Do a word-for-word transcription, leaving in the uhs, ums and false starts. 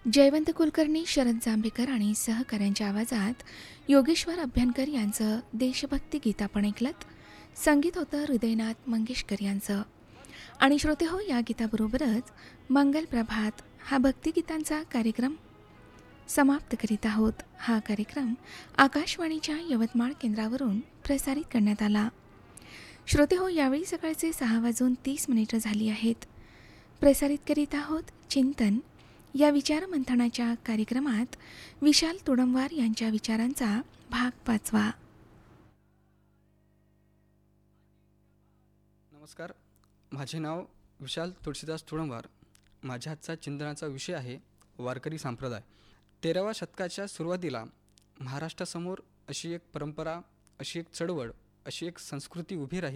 जयवंत कुलकर्णी, शरद जांभेकर आणि सहकाऱ्यांच्या आवाजात योगेश्वर अभ्यंकर यांचं देशभक्ती गीत आपण ऐकलत. संगीत होतं हृदयनाथ मंगेशकर यांचं. आणि श्रोते हो, या गीताबरोबरच मंगल प्रभात हा भक्तिगीतांचा कार्यक्रम समाप्त करीत आहोत. हा कार्यक्रम आकाशवाणीच्या यवतमाळ केंद्रावरून प्रसारित करण्यात आला. श्रोते हो, यावेळी सकाळचे सहा वाजून तीस मिनिटं झाली आहेत. प्रसारित करीत आहोत चिंतन या विचारमंथनाच्या कार्यक्रमात विशाल तुडमवार यांच्या विचारांचा भाग पाचवा. नमस्कार, माझे नाव विशाल तुळशीदास तुडमवार. माझ्या आजचा चिंतनाचा विषय आहे वारकरी संप्रदाय. तेराव्या शतकाच्या सुरुवातीला महाराष्ट्रासमोर अशी एक परंपरा, अशी एक चळवळ, अशी एक संस्कृती उभी राहिली